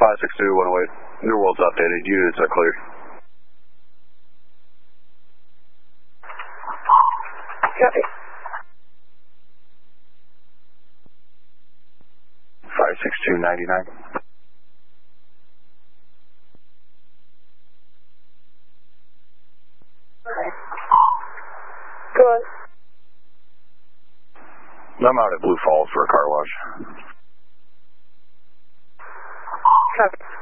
562-108. New World's updated. Units are clear. Copy. 562-99. Go on. I'm out at Blue Falls for a car wash. Copy.